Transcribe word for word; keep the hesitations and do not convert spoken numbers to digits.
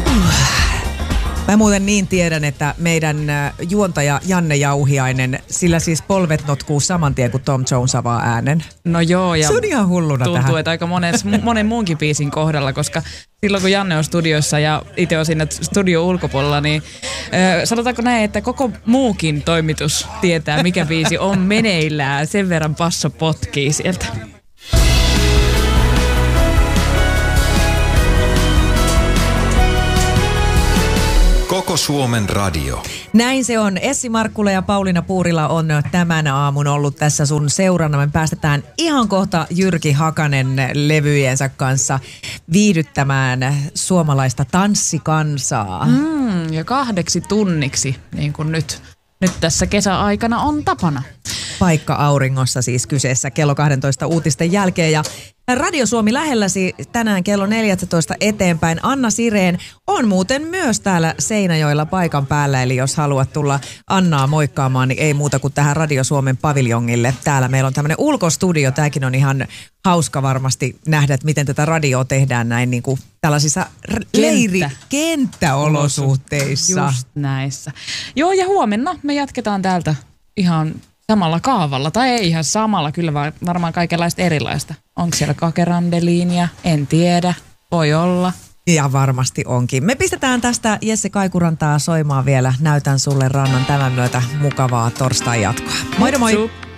Mä muuten niin tiedän, että meidän juontaja Janne Jauhiainen, sillä siis polvet notkuu saman tien, kun Tom Jones avaa äänen. No joo, ja se on ihan hulluna tuntuu, tähän. että aika monen, monen muunkin biisin kohdalla, koska silloin kun Janne on studiossa ja itse on siinä studio ulkopuolella, niin äh, sanotaanko näin, että koko muukin toimitus tietää, mikä biisi on meneillään. Sen verran passo potkii sieltä. Koko Suomen radio. Näin se on. Essi Markkula ja Pauliina Puurila on tämän aamun ollut tässä sun seurana. Me päästetään ihan kohta Jyrki Hakanen levyjensä kanssa viihdyttämään suomalaista tanssikansaa. Mm, ja kahdeksi tunniksi, niin kuin nyt, nyt tässä kesäaikana on tapana. Paikka auringossa siis kyseessä kello kaksitoista uutisten jälkeen. Ja Radio Suomi lähelläsi tänään kello neljätoista eteenpäin. Anna Sireen on muuten myös täällä Seinäjoella paikan päällä. Eli jos haluat tulla Annaa moikkaamaan, niin ei muuta kuin tähän Radio Suomen paviljongille. Täällä meillä on tämmöinen ulkostudio. Tämäkin on ihan hauska varmasti nähdä, että miten tätä radioa tehdään näin niin kuin tällaisissa leiri-kenttäolosuhteissa. Just näissä. Joo, ja huomenna me jatketaan täältä ihan samalla kaavalla, tai ei ihan samalla, kyllä varmaan kaikenlaista erilaista. Onko siellä kakerandeliinia? En tiedä. Voi olla. Ja varmasti onkin. Me pistetään tästä Jesse Kaikurantaa soimaan vielä. Näytän sulle rannan tämän myötä mukavaa torstai jatkoa. Moi moi!